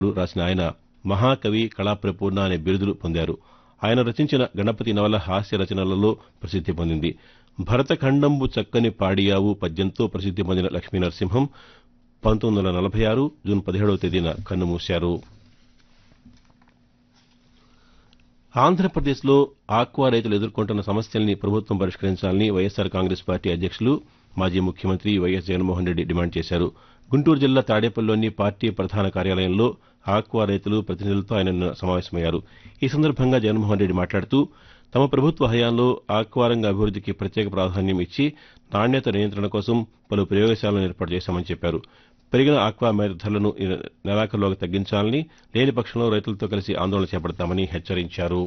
రాసిన ఆయన మహాకవి కళాప్రపూర్ణ అనే బిరుదులు పొందారు. ఆయన రచించిన గణపతి నవల హాస్య రచనలలో ప్రసిద్ది పొందింది. భరతఖండంబు చక్కని పాడియావు పద్యంతో ప్రసిద్ది పొందిన లక్ష్మీనరసింహం 1946 జూన్ 17వ తేదీన కన్నుమూశారు. ఆంధ్రప్రదేశ్లో ఆక్వా రైతులు ఎదుర్కొంటున్న సమస్యల్ని ప్రభుత్వం పరిష్కరించాలని వైఎస్సార్ కాంగ్రెస్ పార్టీ అధ్యక్షులు మాజీ ముఖ్యమంత్రి వైఎస్ జగన్మోహన్ రెడ్డి డిమాండ్ చేశారు. గుంటూరు జిల్లా తాడేపల్లిలోని పార్టీ ప్రధాన కార్యాలయంలో ఆక్వా రైతులు ప్రతినిధులతో ఆయన నిన్న సమావేశమయ్యారు. ఈ సందర్భంగా జగన్మోహన్ రెడ్డి మాట్లాడుతూ తమ ప్రభుత్వ హయాంలో ఆక్వా రంగ అభివృద్దికి ప్రత్యేక ప్రాధాన్యం ఇచ్చి నాణ్యత నియంత్రణ కోసం పలు ప్రయోగశాలను ఏర్పాటు చేశామని చెప్పారు. పెరిగిన ఆక్వా మేర ధరలను ఈ నెలాఖరులోగా తగ్గించాలని, లేని పక్షంలో రైతులతో కలిసి ఆందోళన చేపడతామని హెచ్చరించారు.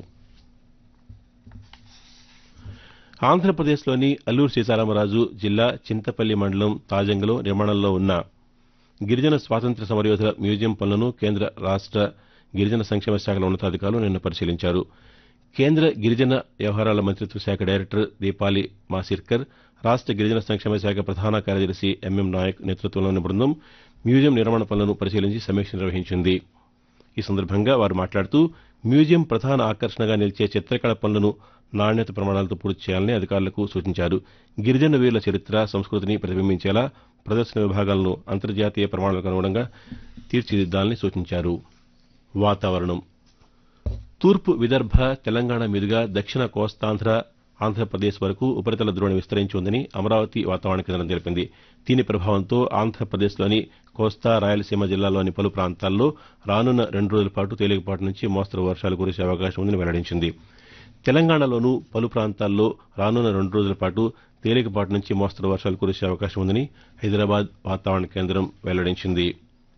ఆంధ్రప్రదేశ్లోని అల్లూరు సీతారామరాజు జిల్లా చింతపల్లి మండలం తాజంగలో నిర్మాణంలో ఉన్న గిరిజన స్వాతంత్ర్య సమరయోధుల మ్యూజియం పనులను కేంద్ర రాష్ట గిరిజన సంక్షేమ శాఖల ఉన్నతాధికారులు నిన్న పరిశీలించారు. కేంద్ర గిరిజన వ్యవహారాల మంత్రిత్వ శాఖ డైరెక్టర్ దీపాలి మాసిర్కర్, రాష్ట గిరిజన సంక్షేమ శాఖ ప్రధాన కార్యదర్శి ఎంఎం నాయక్ నేతృత్వంలోని బృందం మ్యూజియం నిర్మాణ పనులను పరిశీలించి సమీక్ష నిర్వహించింది. ఈ సందర్భంగా వారు మాట్లాడుతూ మ్యూజియం ప్రధాన ఆకర్షణగా నిలిచే చిత్రకళ పనులను నాణ్యత ప్రమాణాలతో పూర్తి చేయాలని అధికారులకు సూచించారు. గిరిజన వీరుల చరిత్ర, సంస్కృతిని ప్రతిబింబించేలా ప్రదర్శన విభాగాలను అంతర్జాతీయ ప్రమాణాలకు అనుగుణంగా తీర్చిదిద్దాలని సూచించారు. వాతావరణం. తూర్పు విదర్భ, తెలంగాణ మీదుగా దక్షిణ కోస్తాంధ్ర, ఆంధ్రప్రదేశ్ వరకు ఉపరితల ద్రోణి విస్తరించి ఉందని అమరావతి వాతావరణ కేంద్రం తెలిపింది. దీని ప్రభావంతో ఆంధ్రప్రదేశ్లోని కోస్తా, రాయలసీమ జిల్లాల్లోని పలు ప్రాంతాల్లో రానున్న 2 రోజుల పాటు తేలికపాటి నుంచి మోస్తరు వర్షాలు కురిసే అవకాశం ఉందని వెల్లడించింది. తెలంగాణలోనూ పలు ప్రాంతాల్లో రానున్న 2 రోజుల పాటు తేలికపాటి నుంచి మోస్తరు వర్షాలు కురిసే అవకాశం ఉందని హైదరాబాద్ వాతావరణ కేంద్రం వెల్లడించింది.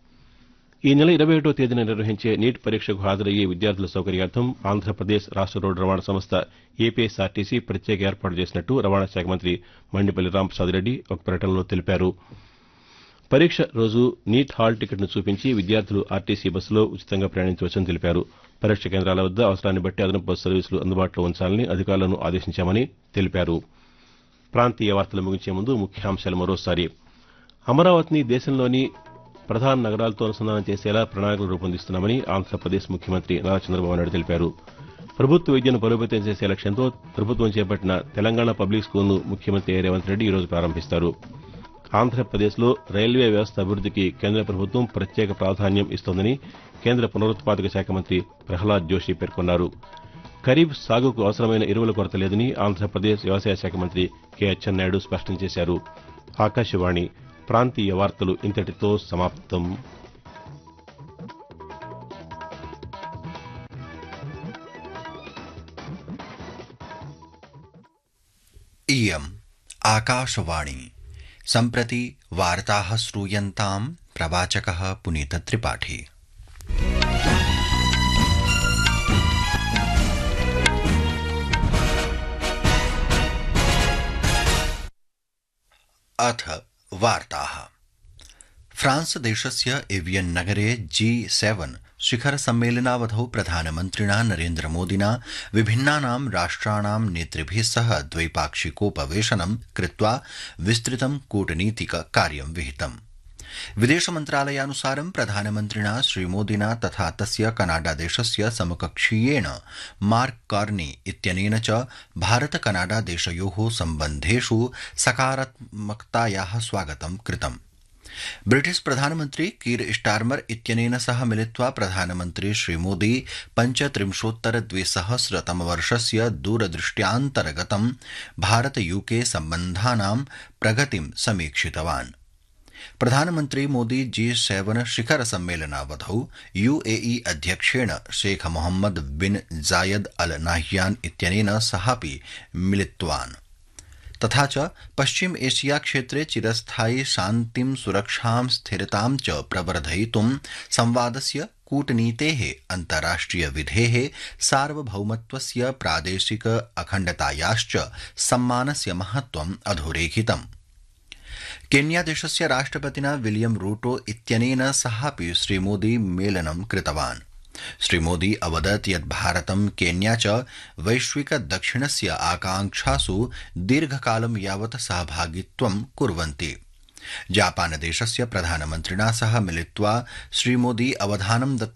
ఈ నెల 21వ తేదీన నిర్వహించే నీట్ పరీక్షకు హాజరయ్యే విద్యార్థుల సౌకర్యార్థం ఆంధ్రప్రదేశ్ రాష్ట రోడ్డు రవాణా సంస్థ ఏపీఎస్ఆర్టీసీ ప్రత్యేక ఏర్పాటు చేసినట్టు రవాణా శాఖ మంత్రి మండిపల్లి రాంప్రసాద్ రెడ్డి ఒక ప్రకటనలో తెలిపారు. పరీక్ష రోజు నీట్ హాల్ టికెట్ను చూపించి విద్యార్థులు ఆర్టీసీ బస్సులో ఉచితంగా ప్రయాణించవచ్చని తెలిపారు. పరీక్ష కేంద్రాల వద్ద అవసరాన్ని బట్టి అదనపు బస్సు సర్వీసులు అందుబాటులో ఉంచాలని అధికారులను ఆదేశించామని తెలిపారు. ప్రాంతీయ వార్తలు ముగించే ముందు ముఖ్యాంశాలు మరోసారి. అమరావతిని దేశంలోని ప్రధాన నగరాలతో అనుసంధానం చేసేలా ప్రణాళికలు రూపొందిస్తున్నామని ఆంధ్రప్రదేశ్ ముఖ్యమంత్రి నారా చంద్రబాబు నాయుడు తెలిపారు. ప్రభుత్వ విద్యను బలోపేతం చేసే లక్ష్యంతో ప్రభుత్వం చేపట్టిన తెలంగాణ పబ్లిక్ స్కూల్ను ముఖ్యమంత్రి రేవంత్ రెడ్డి ఈరోజు ప్రారంభిస్తారు. ఆంధ్రప్రదేశ్లో రైల్వే వ్యవస్థ అభివృద్దికి కేంద్ర ప్రభుత్వం ప్రత్యేక ప్రాధాన్యం ఇస్తోందని కేంద్ర పునరుత్పాదక శాఖ మంత్రి ప్రహ్లాద్ జోషి పేర్కొన్నారు. ఖరీఫ్ సాగుకు అవసరమైన ఎరువుల కొరత లేదని ఆంధ్రప్రదేశ్ వ్యవసాయ శాఖ మంత్రి కె అచ్చెన్నాయుడు స్పష్టం చేశారు. ఆకాశవాణి ప్రాంతీయ వార్తలు ఇంతటితో సమాప్తం. इयम् आकाशवाणी सम्प्रति वार्ताः श्रूयन्ताम् प्रवाचकः पुनीतत्रिपाठी। अथ वार्ताः। फ्रांस देशस्य एवियन् नगरे G7 शिखर सम्मेलनावधौ प्रधानमन्त्रिणा नरेन्द्रमोदिना विभिन्नानां राष्ट्राणां नेतृभिः सह द्वैपाक्षिकोपवेशनं कृत्वा विस्तृतं कूटनीतिक कार्यं विहितम्। विदेशमन्त्रालयानुसारं प्रधानमन्त्रिणा श्रीमोदिना तथा तस्य कनाडा देशस्य समकक्षीयेण मार्क कार्नी इत्यनेन च भारत कनाडा देशयोः सम्बन्धेषु सकारात्मकतायाः स्वागतं कृतम्। ब्रिटिश प्रधानमन्त्री कीर स्टार्मर इत्यनेन सह मिलित्वा प्रधानमन्त्री श्रीमोदी 35-2000 दूरदृष्ट्यान्तर्गतं भारत यूके सम्बन्धानां प्रगतिं समीक्षितवान्। प्रधानमन्त्री मोदी G7 शिखर सम्मेलनावधौ UAE अध्यक्षेण शेख मोहम्मद बिन जायद अल नाह्यान इत्यनेन सहापि मिलितवान्। तथा च पश्चिम एशिया क्षेत्रे चिरस्थायी शान्तिं सुरक्षां स्थिरतां च प्रवर्धयितुं संवादस्य कूटनीतेः अन्ताराष्ट्रिय विधेः सार्वभौमत्वस्य प्रादेशिक अखण्डतायाश्च सम्मानस्य महत्त्वम् अधोरेखितम्। केन्या देशस्य राष्ट्रपतिना विलियम रूटो इत्यनेन सहापि श्रीमोदी मेलनं कृतवान्। श्रीमोदी अवदत् यत् भारतं केन्या च वैश्विक दक्षिणस्य आकांक्षासु दीर्घकालं यावत् सहभागित्वं कुर्वन्ति। जापानदेशस्य प्रधानमन्त्रिणा सह मिलित्वा श्रीमोदी अवधानं